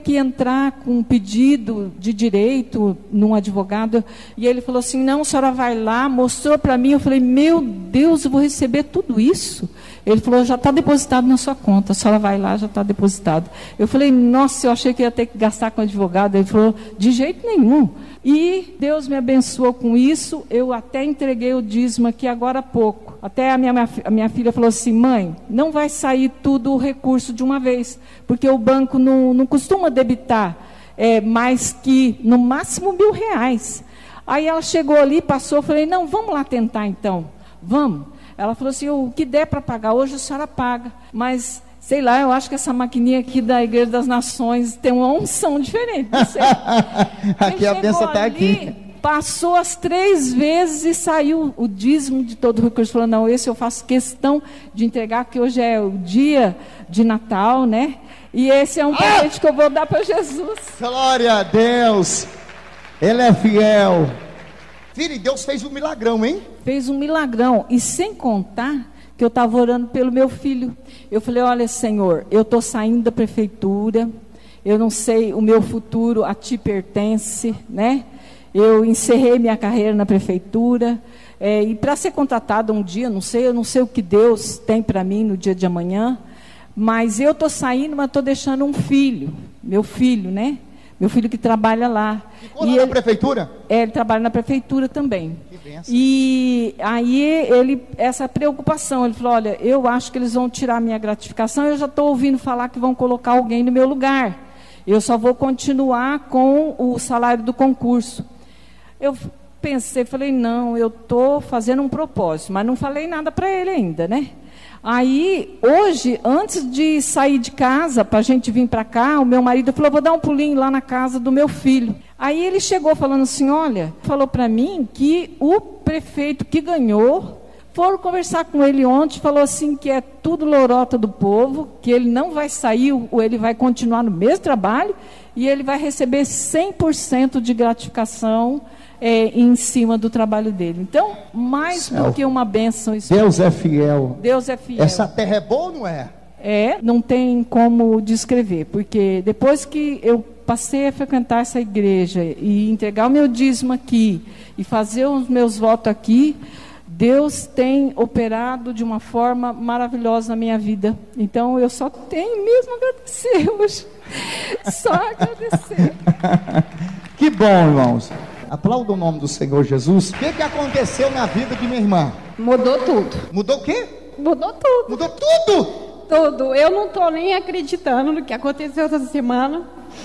que entrar com um pedido de direito num advogado, e ele falou assim, não, a senhora vai lá, mostrou para mim, eu falei, meu Deus, eu vou receber tudo isso? Ele falou, já está depositado na sua conta, a senhora vai lá, já está depositado. Eu falei, nossa, eu achei que ia ter que gastar com advogado. Ele falou, de jeito nenhum. E Deus me abençoou com isso, eu até entreguei o dízimo aqui agora há pouco. Até a minha filha falou assim, mãe, não vai sair tudo o recurso de uma vez, porque o banco não costuma debitar mais que, no máximo, R$1.000. Aí ela chegou ali, passou, eu falei, não, vamos lá tentar então, vamos. Ela falou assim, o que der para pagar hoje, a senhora paga. Mas, sei lá, eu acho que essa maquininha aqui da Igreja das Nações tem uma unção diferente. Não sei. Aqui a bênção está aqui. Passou as 3 vezes e saiu o dízimo de todo o recurso. Falou, não, esse eu faço questão de entregar, porque hoje é o dia de Natal, né? E esse é um presente que eu vou dar para Jesus. Glória a Deus. Ele é fiel. Filho, e Deus fez um milagrão, hein? Fez um milagrão. E sem contar que eu estava orando pelo meu filho. Eu falei, olha, Senhor, eu estou saindo da prefeitura, eu não sei, o meu futuro a ti pertence, né? Eu encerrei minha carreira na prefeitura, e para ser contratada um dia, eu não sei o que Deus tem para mim no dia de amanhã, mas eu estou saindo, mas estou deixando um filho, meu filho, né? Meu filho que trabalha lá. E na prefeitura? Ele trabalha na prefeitura também. Que bênção. E aí, essa preocupação, ele falou, olha, eu acho que eles vão tirar a minha gratificação, eu já estou ouvindo falar que vão colocar alguém no meu lugar. Eu só vou continuar com o salário do concurso. Eu pensei, falei, não, eu estou fazendo um propósito, mas não falei nada para ele ainda, né? Aí, hoje, antes de sair de casa, para a gente vir para cá, o meu marido falou, vou dar um pulinho lá na casa do meu filho. Aí ele chegou falando assim, olha, falou para mim que o prefeito que ganhou, foram conversar com ele ontem, falou assim que é tudo lorota do povo, que ele não vai sair, ou ele vai continuar no mesmo trabalho, e ele vai receber 100% de gratificação em cima do trabalho dele. Então, mais do que uma bênção espiritual. Deus é fiel. Deus é fiel. Essa terra é boa ou não é? Não tem como descrever, porque depois que eu passei a frequentar essa igreja e entregar o meu dízimo aqui e fazer os meus votos aqui, Deus tem operado de uma forma maravilhosa na minha vida. Então, eu só tenho mesmo a agradecer hoje. Só agradecer. Que bom, irmãos. Aplauda o nome do Senhor Jesus. O que aconteceu na vida de minha irmã? Mudou tudo. Mudou o quê? Mudou tudo. Mudou tudo? Tudo. Eu não estou nem acreditando no que aconteceu essa semana.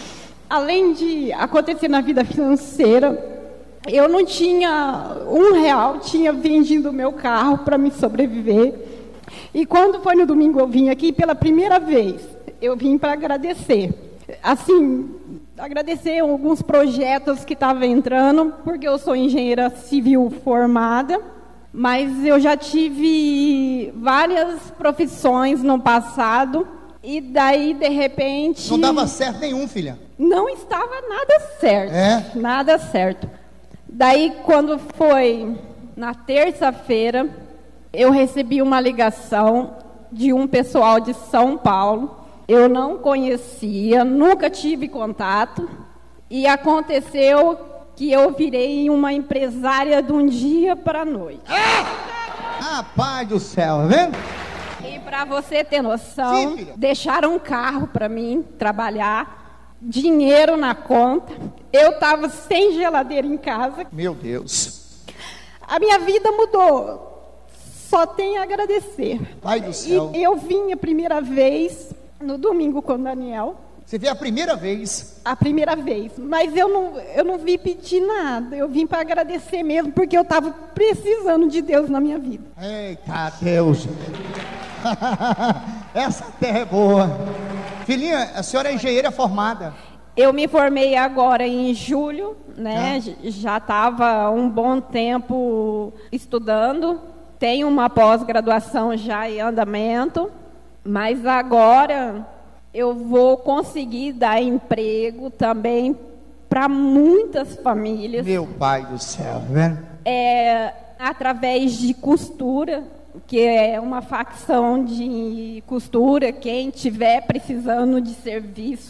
Além de acontecer na vida financeira, eu não tinha R$1, tinha vendido o meu carro para me sobreviver. E quando foi no domingo eu vim aqui, pela primeira vez, eu vim para agradecer. Assim, agradecer alguns projetos que estavam entrando, porque eu sou engenheira civil formada, mas eu já tive várias profissões no passado, e daí, de repente... Não dava certo nenhum, filha? Não estava nada certo. Nada certo. Daí, quando foi na terça-feira, eu recebi uma ligação de um pessoal de São Paulo. Eu não conhecia, nunca tive contato. E aconteceu que eu virei uma empresária de um dia para a noite. Rapaz do céu, tá vendo? E para você ter noção, deixaram um carro para mim trabalhar, dinheiro na conta. Eu estava sem geladeira em casa. Meu Deus. A minha vida mudou. Só tenho a agradecer. Pai do céu. E eu vim a primeira vez no domingo com o Daniel. Você veio a primeira vez? A primeira vez. Mas eu não vim pedir nada. Eu vim para agradecer mesmo, porque eu estava precisando de Deus na minha vida. Eita Deus. Essa terra é boa. Filhinha, a senhora é engenheira formada? Eu me formei agora em julho, né? Já estava um bom tempo estudando. Tenho uma pós-graduação já em andamento. Mas agora eu vou conseguir dar emprego também para muitas famílias. Meu pai do céu, né? Através de costura, que é uma facção de costura. Quem tiver precisando de serviço,